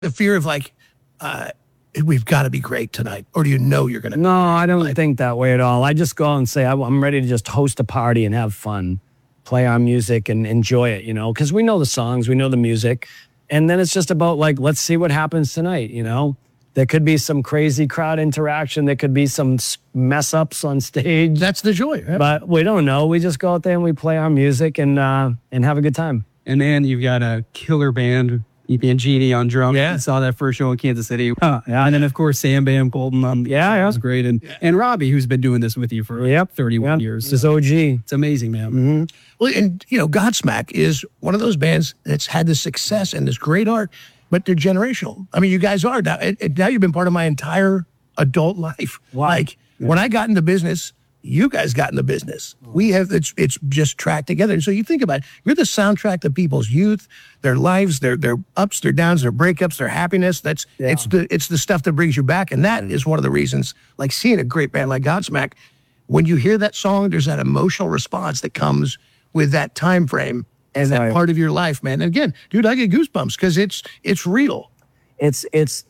the fear of like, we've got to be great tonight? Or do you know you're going to? No, I don't think that way at all. I just go and say, I'm ready to just host a party and have fun, play our music and enjoy it, you know, because we know the songs, we know the music. And then it's just about like, let's see what happens tonight, you know? There could be some crazy crowd interaction. There could be some mess ups on stage. That's the joy. Right? But we don't know. We just go out there and we play our music and have a good time. And man, you've got a killer band. E.P. and Genie on drums. Yeah. I saw that first show in Kansas City. Yeah. And then, of course, Sam Bam Colton. Yeah. That's great. And Robbie, who's been doing this with you for 31 years. This is OG. It's amazing, man. Mm-hmm. Well, and, you know, Godsmack is one of those bands that's had this success and this great art, but they're generational. I mean, you guys are. Now you've been part of my entire adult life. Wow. Like, when I got into business, you guys got in the business. We have, it's just tracked together. And so you think about it, you're the soundtrack to people's youth, their lives, their ups, their downs, their breakups, their happiness. It's the stuff that brings you back. And that is one of the reasons, like seeing a great band like Godsmack, when you hear that song, there's that emotional response that comes with that time frame and that part of your life, man. And again, dude, I get goosebumps because it's real. It's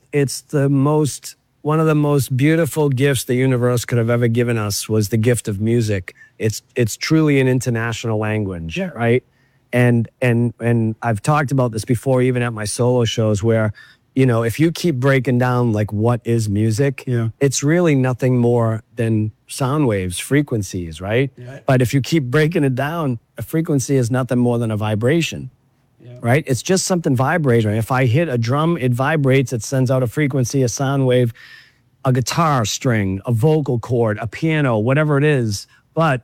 one of the most beautiful gifts the universe could have ever given us was the gift of music. It's truly an international language, right? And I've talked about this before, even at my solo shows, where, you know, if you keep breaking down like what is music, it's really nothing more than sound waves, frequencies, right? But if you keep breaking it down, a frequency is nothing more than a vibration. Right? It's just something vibrating. If I hit a drum, it vibrates, it sends out a frequency, a sound wave, a guitar string, a vocal cord, a piano, whatever it is. But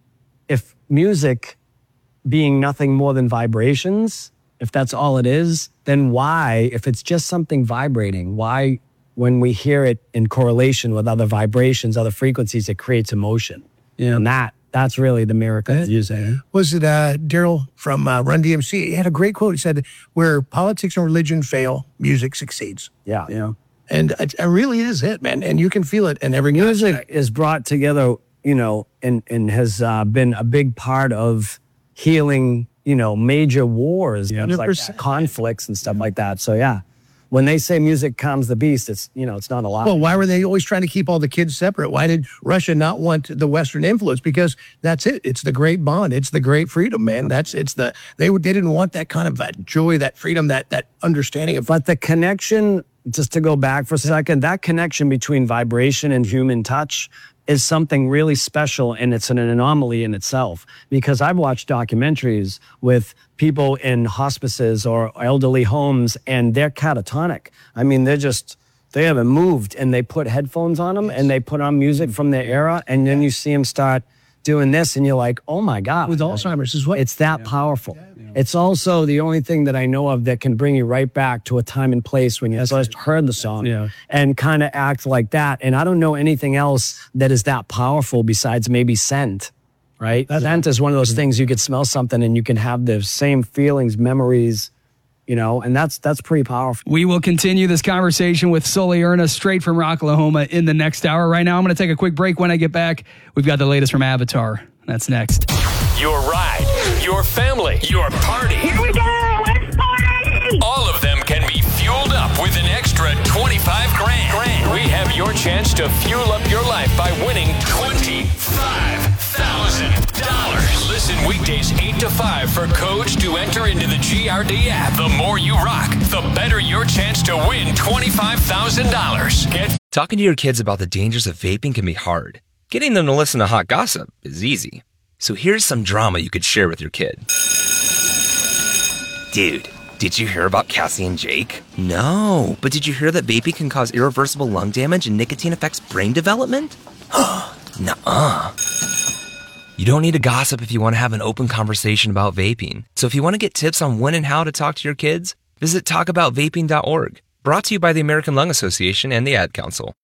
if music being nothing more than vibrations, if that's all it is, then why, if it's just something vibrating, why, when we hear it in correlation with other vibrations, other frequencies, it creates emotion? And that's really the miracle of music. Was it Daryl from Run DMC? He had a great quote. He said, where politics and religion fail, music succeeds. Yeah. And it really is it, man. And you can feel it in every music is brought together, you know, and has been a big part of healing, you know, major wars, like conflicts and stuff like that. So, yeah. When they say music calms the beast, it's, you know, it's not a lot. Well, why were they always trying to keep all the kids separate? Why did Russia not want the Western influence? Because that's it. It's the great bond. It's the great freedom, man. They didn't want that kind of that joy, that freedom, that understanding of. But the connection, just to go back for a second, that connection between vibration and human touch is something really special, and it's an anomaly in itself. Because I've watched documentaries with people in hospices or elderly homes, and they're catatonic. I mean, they haven't moved, and they put headphones on them, and they put on music from their era, and then you see them start doing this, and you're like, oh my God. With Alzheimer's is what? It's that powerful. It's also the only thing that I know of that can bring you right back to a time and place when you first heard the song and kind of act like that. And I don't know anything else that is that powerful besides maybe scent, right? Scent is one of those things you could smell something and you can have the same feelings, memories, you know, and that's pretty powerful. We will continue this conversation with Sully Erna straight from Rocklahoma in the next hour. Right now, I'm going to take a quick break. When I get back, we've got the latest from Avatar. That's next. Your ride, your family, your party. Here we go. Let's party. All of them can be fueled up with an extra 25 grand. We have your chance to fuel up your life by winning $25,000. Listen weekdays 8 to 5 for codes to enter into the GRD app. The more you rock, the better your chance to win $25,000. Talking to your kids about the dangers of vaping can be hard. Getting them to listen to hot gossip is easy. So here's some drama you could share with your kid. Dude, did you hear about Cassie and Jake? No, but did you hear that vaping can cause irreversible lung damage and nicotine affects brain development? Nuh-uh. You don't need to gossip if you want to have an open conversation about vaping. So if you want to get tips on when and how to talk to your kids, visit talkaboutvaping.org. Brought to you by the American Lung Association and the Ad Council.